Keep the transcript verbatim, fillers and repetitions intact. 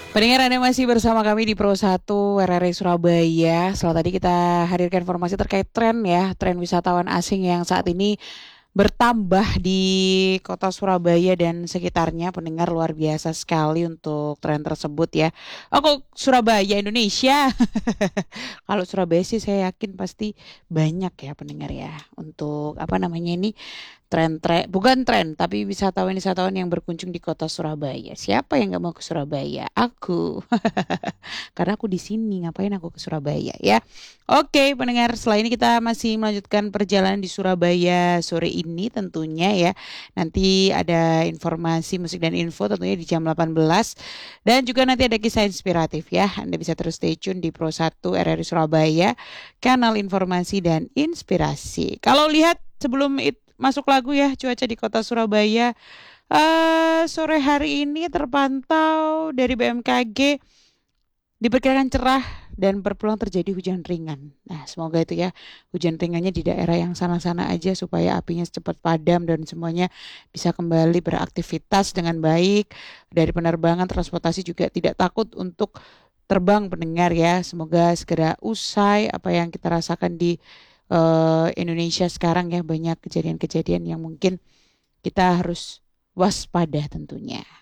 Pendengar Anda masih bersama kami di Pro satu R R I Surabaya. Setelah tadi kita hadirkan informasi terkait tren ya, tren wisatawan asing yang saat ini bertambah di kota Surabaya dan sekitarnya. Pendengar, luar biasa sekali untuk tren tersebut ya. Oh, kok Surabaya Indonesia? Kalau Surabaya sih saya yakin pasti banyak ya pendengar ya. Untuk apa namanya ini, tren-tren, bukan tren, tapi wisatawan-wisatawan yang berkunjung di kota Surabaya. Siapa yang nggak mau ke Surabaya? Aku. Karena aku di sini, ngapain aku ke Surabaya ya? Oke, pendengar, setelah ini kita masih melanjutkan perjalanan di Surabaya sore ini tentunya ya. Nanti ada informasi musik dan info tentunya di jam delapan belas dan juga nanti ada kisah inspiratif ya. Anda bisa terus stay tune di Pro satu R R I Surabaya, kanal informasi dan inspirasi. Kalau lihat sebelum it- masuk lagu ya, cuaca di kota Surabaya eh sore hari ini terpantau dari B M K G diperkirakan cerah dan berpeluang terjadi hujan ringan. Nah, semoga itu ya, hujan ringannya di daerah yang sana-sana aja supaya apinya cepat padam dan semuanya bisa kembali beraktivitas dengan baik. Dari penerbangan, transportasi juga tidak takut untuk terbang pendengar ya. Semoga segera usai apa yang kita rasakan di eh, Indonesia sekarang ya, banyak kejadian-kejadian yang mungkin kita harus waspada tentunya.